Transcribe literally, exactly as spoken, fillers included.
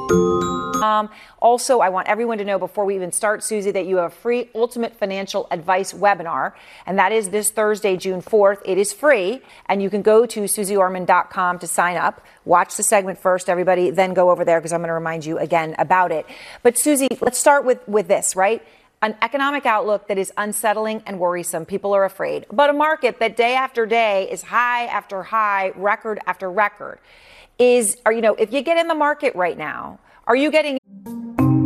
Um, also, I want everyone to know before we even start, Susie, that you have a free Ultimate Financial Advice webinar, and that is this Thursday, June fourth. It is free, and you can go to susie orman dot com to sign up. Watch the segment first, everybody, then go over there because I'm going to remind you again about it. But Susie, let's start with, with this, right? An economic outlook that is unsettling and worrisome. People are afraid. But a market that day after day is high after high, record after record. Is, or, you know, if you get in the market right now, are you getting...